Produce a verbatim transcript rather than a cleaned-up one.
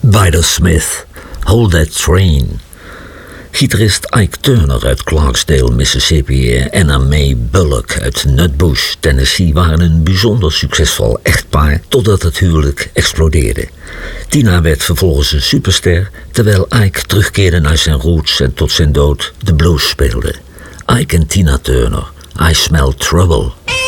Bider Smith, Hold That Train. Gitarist Ike Turner uit Clarksdale, Mississippi en Anna Mae Bullock uit Nutbush, Tennessee waren een bijzonder succesvol echtpaar totdat het huwelijk explodeerde. Tina werd vervolgens een superster, terwijl Ike terugkeerde naar zijn roots en tot zijn dood de blues speelde. Ike en Tina Turner, I Smell Trouble.